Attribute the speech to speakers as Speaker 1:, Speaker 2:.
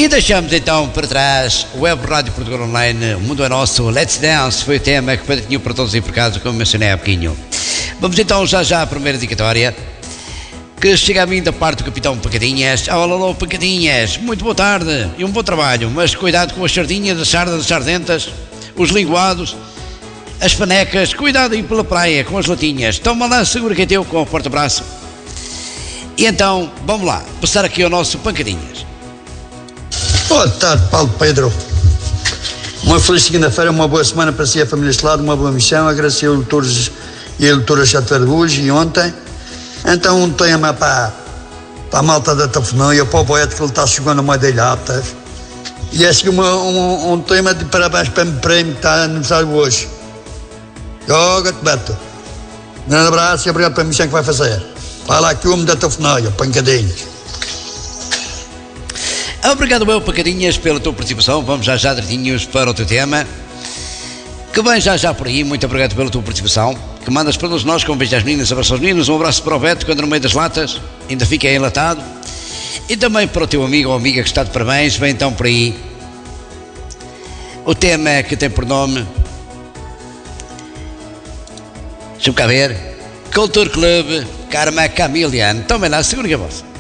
Speaker 1: E deixamos então para trás o Web Rádio Portugal Online, o mundo é nosso, Let's Dance, foi o tema que patrocinou para todos e por casa, como mencionei há pouquinho. Vamos então já à primeira dedicatória, que chega a mim da parte do Capitão Pancadinhas. Alô, Pancadinhas, muito boa tarde e um bom trabalho, mas cuidado com as sardinhas, as sardas, as sardentas, os linguados, as panecas, cuidado aí pela praia com as latinhas. Toma lá, segura que é teu com o porta-braço. E então, vamos lá, passar aqui ao nosso Pancadinhas.
Speaker 2: Boa tarde, Paulo Pedro. Uma feliz segunda-feira, uma boa semana para si e a família Estelado, uma boa missão. Agradecer aos eleitores e a eleitora Chato de hoje e ontem. Então, um tema para a malta da telefonia, para o poeta que ele está chegando a uma delhatas. E é assim um tema de parabéns para o prémio que está aniversário hoje. Joga-te, Beto. Um grande abraço e obrigado pela missão que vai fazer. Fala aqui o homem da telefonia, Pancadinhas.
Speaker 1: Obrigado, meu Pancadinhas, pela tua participação. Vamos já direitinhos para o teu tema, que vem já por aí. Muito obrigado pela tua participação, que mandas para todos nós com um beijo às meninas, abraço aos meninos, um abraço para o Beto, que anda no meio das latas, ainda fica aí enlatado. E também para o teu amigo ou amiga que está de parabéns. Vem então por aí o tema que tem por nome, deixa-me cá ver, Culture Club Karma Chameleon. Tomem lá, segura a voz.